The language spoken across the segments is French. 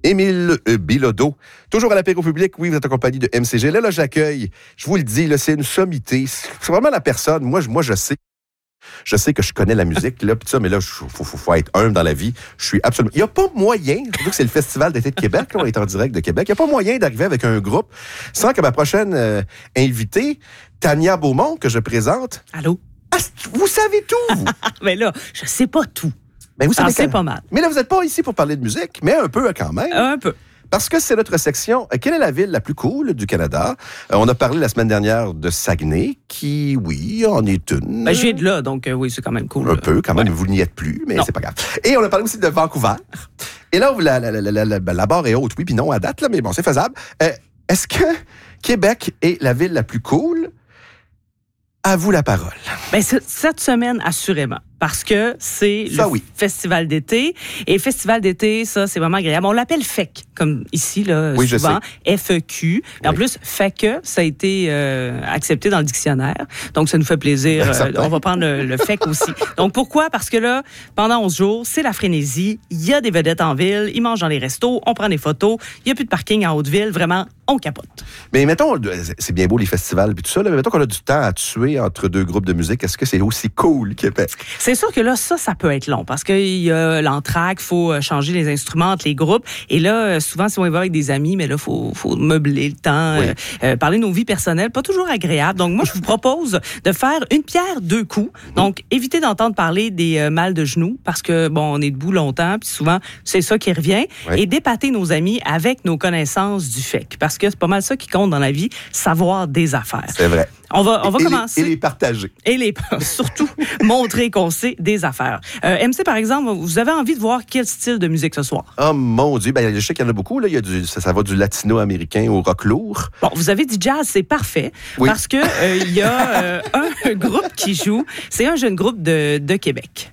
Émile Bilodeau. Toujours à l'apéro public, oui, vous êtes en compagnie de MCG. Là, j'accueille, je vous le dis, là, c'est une sommité. C'est vraiment la personne. Moi, je sais. Je sais que je connais la musique, là, pis ça, mais là, faut être humble dans la vie. Je suis absolument... Il n'y a pas moyen, surtout que c'est le Festival d'été de Québec, là, on est en direct de Québec, il n'y a pas moyen d'arriver avec un groupe sans que ma prochaine invitée, Tania Beaumont, que je présente... Allô? Ah, vous savez tout, vous! Mais là, je sais pas tout. Mais vous savez c'est pas mal. Mais là, vous n'êtes pas ici pour parler de musique, mais un peu quand même. Un peu. Parce que c'est notre section « Quelle est la ville la plus cool du Canada? » On a parlé la semaine dernière de Saguenay, qui, oui, en est une. Ben, je viens de là, donc oui, c'est quand même cool. Un peu, quand même, vous n'y êtes plus, mais non. C'est pas grave. Et on a parlé aussi de Vancouver. Et là, la barre est haute, oui, puis non à date, là, mais bon, c'est faisable. Est-ce que Québec est la ville la plus cool? À vous la parole. Ben, cette semaine, assurément. Parce que c'est le festival d'été. Et festival d'été, ça, c'est vraiment agréable. On l'appelle FEC, comme ici, là, oui, souvent. FEQ. Et en plus, FEC, ça a été accepté dans le dictionnaire. Donc, ça nous fait plaisir. On va prendre le FEC aussi. Donc, pourquoi? Parce que là, pendant 11 jours, c'est la frénésie. Il y a des vedettes en ville. Ils mangent dans les restos. On prend des photos. Il n'y a plus de parking en Haute-Ville. Vraiment, on capote. Mais mettons, c'est bien beau les festivals et tout ça, là, mais mettons qu'on a du temps à tuer entre deux groupes de musique. Est-ce que c'est aussi cool, Québec? C'est sûr que là, ça peut être long parce qu'il y a l'entraque, il faut changer les instruments entre les groupes. Et là, souvent, si on y va avec des amis, mais là, il faut meubler le temps, parler de nos vies personnelles, pas toujours agréable. Donc, moi, je vous propose de faire une pierre, deux coups. Donc, évitez d'entendre parler des mal de genoux parce que, bon, on est debout longtemps, puis souvent, c'est ça qui revient. Oui. Et d'épater nos amis avec nos connaissances du FEC. Parce que c'est pas mal ça qui compte dans la vie, savoir des affaires. C'est vrai. On va commencer. Et les partager. Et surtout, montrer qu'on sait des affaires. MC, par exemple, vous avez envie de voir quel style de musique ce soir? Oh mon Dieu, ben, je sais qu'il y en a beaucoup. Là. Il y a ça va du latino-américain au rock lourd. Bon, vous avez dit jazz, c'est parfait. Oui. Parce que il y a un groupe qui joue. C'est un jeune groupe de Québec.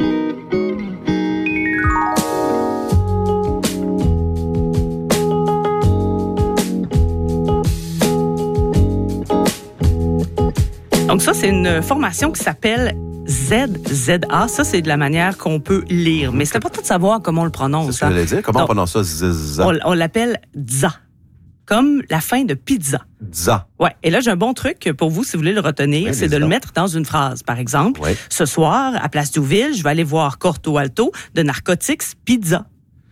Donc ça, c'est une formation qui s'appelle ZZA. Ça, c'est de la manière qu'on peut lire. Mais c'est important de savoir comment on le prononce. C'est ce que j'allais dire. Comment on prononce ça, ZZA? On l'appelle ZA. Comme la fin de pizza. ZA. Ouais. Et là, j'ai un bon truc pour vous, si vous voulez le retenir, c'est de le mettre dans une phrase. Par exemple, ce soir, à Place Douville, je vais aller voir Corto Alto de Narcotics Pizza.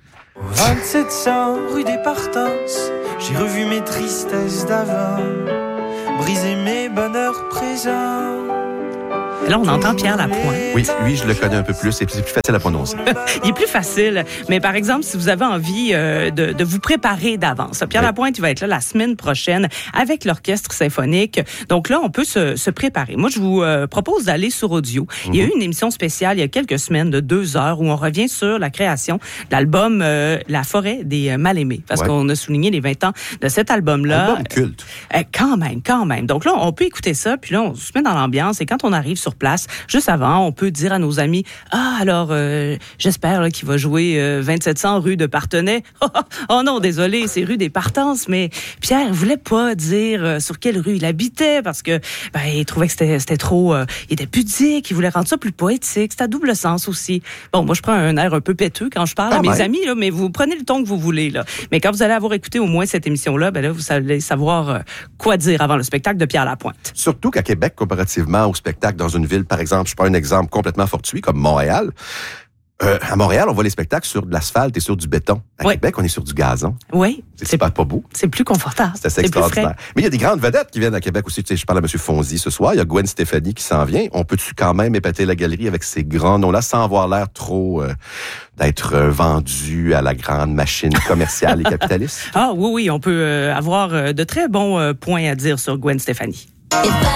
2700 rue des Partences, j'ai revu mes tristesses d'avant, brisé mes bonheurs présents. Là, on entend Pierre Lapointe. Oui, lui, je le connais un peu plus. C'est plus facile à prononcer. Il est plus facile. Mais par exemple, si vous avez envie de vous préparer d'avance, Pierre Lapointe, il va être là la semaine prochaine avec l'Orchestre symphonique. Donc là, on peut se préparer. Moi, je vous propose d'aller sur Audio. Il y a eu une émission spéciale il y a quelques semaines de 2 heures où on revient sur la création de l'album La forêt des mal-aimés. Parce qu'on a souligné les 20 ans de cet album-là. Album culte. Quand même. Donc là, on peut écouter ça, puis là, on se met dans l'ambiance. Et quand on arrive sur place, juste avant, on peut dire à nos amis, alors, j'espère là, qu'il va jouer 2700 rue de Partenay. Oh non, désolé, c'est rue des Partences, mais Pierre voulait pas dire sur quelle rue il habitait parce que il trouvait que c'était trop, il était pudique, il voulait rendre ça plus poétique, c'est à double sens aussi. Bon, moi je prends un air un peu péteux quand je parle à mes amis, là, mais vous prenez le ton que vous voulez. Là. Mais quand vous allez avoir écouté au moins cette émission-là, là, vous allez savoir quoi dire avant le spectacle de Pierre Lapointe. Surtout qu'à Québec, comparativement au spectacle dans une ville, par exemple, je prends un exemple complètement fortuit comme Montréal. À Montréal, on voit les spectacles sur de l'asphalte et sur du béton. À Québec, on est sur du gazon. Oui. C'est pas beau. C'est plus confortable. C'est assez extraordinaire. Mais il y a des grandes vedettes qui viennent à Québec aussi. Tu sais, je parle à M. Fonzi ce soir. Il y a Gwen Stefani qui s'en vient. On peut-tu quand même épater la galerie avec ces grands noms-là sans avoir l'air trop d'être vendu à la grande machine commerciale et capitaliste? Ah oui, on peut avoir de très bons points à dire sur Gwen Stefani.